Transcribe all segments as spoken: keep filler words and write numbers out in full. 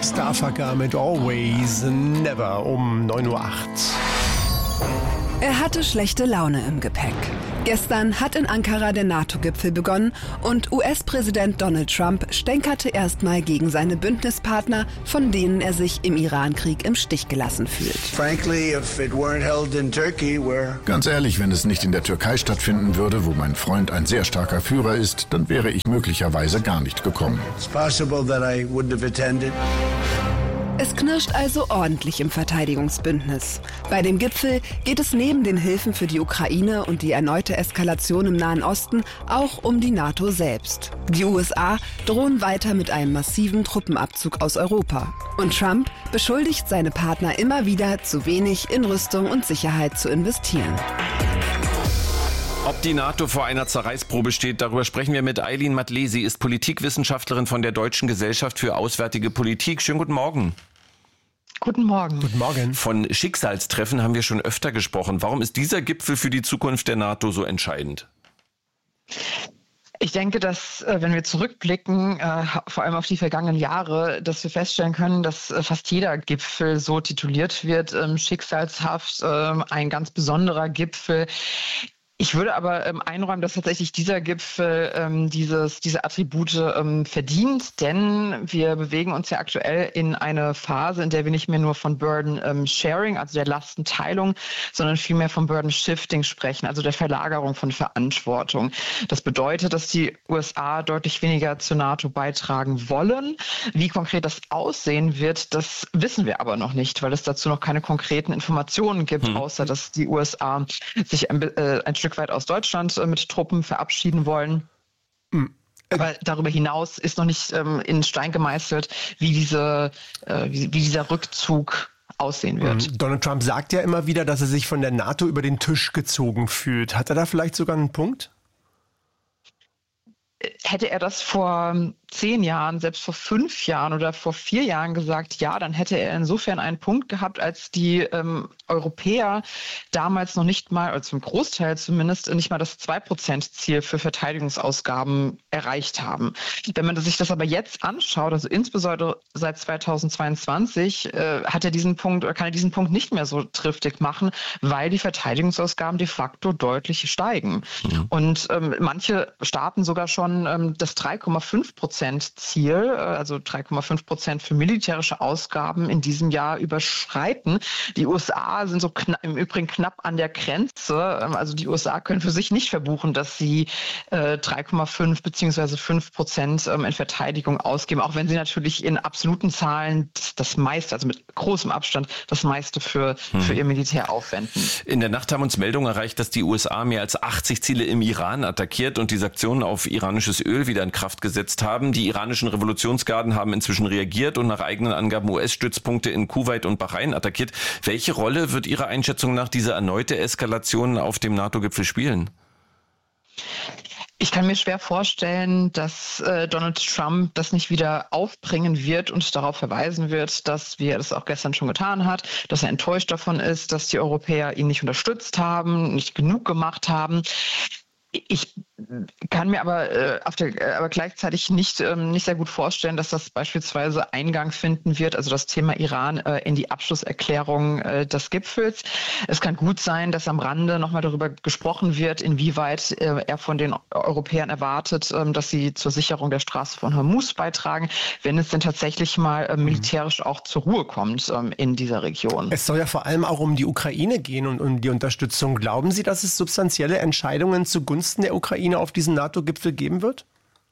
Starfucker mit Always Never um neun Uhr acht. Er hatte schlechte Laune im Gepäck. Gestern hat in Ankara der NATO-Gipfel begonnen und U S-Präsident Donald Trump stänkerte erstmal gegen seine Bündnispartner, von denen er sich im Iran-Krieg im Stich gelassen fühlt. Ganz ehrlich, wenn es nicht in der Türkei stattfinden würde, wo mein Freund ein sehr starker Führer ist, dann wäre ich möglicherweise gar nicht gekommen. Es knirscht also ordentlich im Verteidigungsbündnis. Bei dem Gipfel geht es neben den Hilfen für die Ukraine und die erneute Eskalation im Nahen Osten auch um die NATO selbst. Die U S A drohen weiter mit einem massiven Truppenabzug aus Europa. Und Trump beschuldigt seine Partner immer wieder, zu wenig in Rüstung und Sicherheit zu investieren. Ob die NATO vor einer Zerreißprobe steht, darüber sprechen wir mit Eileen Matley. Sie ist Politikwissenschaftlerin von der Deutschen Gesellschaft für Auswärtige Politik. Schönen guten Morgen. Guten Morgen. Guten Morgen. Von Schicksalstreffen haben wir schon öfter gesprochen. Warum ist dieser Gipfel für die Zukunft der NATO so entscheidend? Ich denke, dass, wenn wir zurückblicken, vor allem auf die vergangenen Jahre, dass wir feststellen können, dass fast jeder Gipfel so tituliert wird, schicksalshaft, ein ganz besonderer Gipfel. Ich würde aber ähm, einräumen, dass tatsächlich dieser Gipfel ähm, dieses, diese Attribute ähm, verdient, denn wir bewegen uns ja aktuell in eine Phase, in der wir nicht mehr nur von Burden ähm, Sharing, also der Lastenteilung, sondern vielmehr von Burden Shifting sprechen, also der Verlagerung von Verantwortung. Das bedeutet, dass die U S A deutlich weniger zur NATO beitragen wollen. Wie konkret das aussehen wird, das wissen wir aber noch nicht, weil es dazu noch keine konkreten Informationen gibt, hm. außer dass die U S A sich ein, äh, ein Stück weit aus Deutschland äh, mit Truppen verabschieden wollen. Mhm. Aber darüber hinaus ist noch nicht ähm, in Stein gemeißelt, wie, diese, äh, wie, wie dieser Rückzug aussehen wird. Mhm. Donald Trump sagt ja immer wieder, dass er sich von der NATO über den Tisch gezogen fühlt. Hat er da vielleicht sogar einen Punkt? Hätte er das vor zehn Jahren, selbst vor fünf Jahren oder vor vier Jahren gesagt, ja, dann hätte er insofern einen Punkt gehabt, als die ähm, Europäer damals noch nicht mal, oder zum Großteil zumindest, nicht mal das zwei Prozent Ziel für Verteidigungsausgaben erreicht haben. Wenn man sich das aber jetzt anschaut, also insbesondere seit zweitausendzweiundzwanzig, äh, hat er diesen Punkt oder kann er diesen Punkt nicht mehr so triftig machen, weil die Verteidigungsausgaben de facto deutlich steigen. Mhm. Und ähm, manche Staaten sogar schon ähm, das drei Komma fünf Prozent Ziel, also drei Komma fünf Prozent für militärische Ausgaben in diesem Jahr überschreiten. Die U S A sind so knapp, im Übrigen knapp an der Grenze. Also die U S A können für sich nicht verbuchen, dass sie äh, drei Komma fünf beziehungsweise fünf Prozent ähm, in Verteidigung ausgeben, auch wenn sie natürlich in absoluten Zahlen das, das meiste, also mit großem Abstand, das meiste für, hm. für ihr Militär aufwenden. In der Nacht haben uns Meldungen erreicht, dass die U S A mehr als achtzig Ziele im Iran attackiert und die Sanktionen auf iranisches Öl wieder in Kraft gesetzt haben. Die iranischen Revolutionsgarden haben inzwischen reagiert und nach eigenen Angaben U S-Stützpunkte in Kuwait und Bahrain attackiert. Welche Rolle wird Ihrer Einschätzung nach diese erneute Eskalation auf dem NATO-Gipfel spielen? Ich kann mir schwer vorstellen, dass äh, Donald Trump das nicht wieder aufbringen wird und darauf verweisen wird, dass, wie er das auch gestern schon getan hat, dass er enttäuscht davon ist, dass die Europäer ihn nicht unterstützt haben, nicht genug gemacht haben. Ich kann mir aber, äh, auf der, äh, aber gleichzeitig nicht, ähm, nicht sehr gut vorstellen, dass das beispielsweise Eingang finden wird, also das Thema Iran, äh, in die Abschlusserklärung äh, des Gipfels. Es kann gut sein, dass am Rande nochmal darüber gesprochen wird, inwieweit äh, er von den Europäern erwartet, äh, dass sie zur Sicherung der Straße von Hormuz beitragen, wenn es denn tatsächlich mal äh, militärisch auch zur Ruhe kommt äh, in dieser Region. Es soll ja vor allem auch um die Ukraine gehen und um die Unterstützung. Glauben Sie, dass es substanzielle Entscheidungen zugunsten der Ukraine auf diesen NATO-Gipfel geben wird?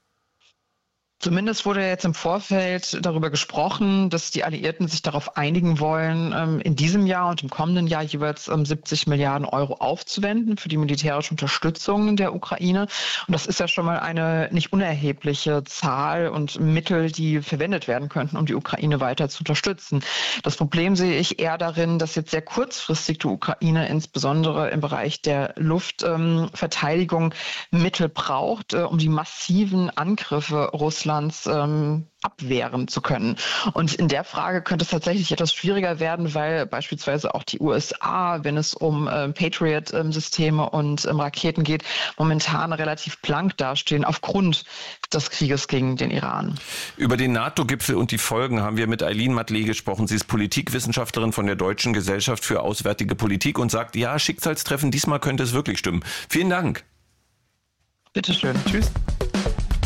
Zumindest wurde jetzt im Vorfeld darüber gesprochen, dass die Alliierten sich darauf einigen wollen, in diesem Jahr und im kommenden Jahr jeweils siebzig Milliarden Euro aufzuwenden für die militärische Unterstützung der Ukraine. Und das ist ja schon mal eine nicht unerhebliche Zahl und Mittel, die verwendet werden könnten, um die Ukraine weiter zu unterstützen. Das Problem sehe ich eher darin, dass jetzt sehr kurzfristig die Ukraine insbesondere im Bereich der Luftverteidigung Mittel braucht, um die massiven Angriffe Russlands Russlands ähm, abwehren zu können. Und in der Frage könnte es tatsächlich etwas schwieriger werden, weil beispielsweise auch die U S A, wenn es um äh, Patriot-Systeme und ähm, Raketen geht, momentan relativ blank dastehen aufgrund des Krieges gegen den Iran. Über den NATO-Gipfel und die Folgen haben wir mit Eileen Matley gesprochen. Sie ist Politikwissenschaftlerin von der Deutschen Gesellschaft für Auswärtige Politik und sagt, ja, Schicksalstreffen, diesmal könnte es wirklich stimmen. Vielen Dank. Bitteschön. Tschüss.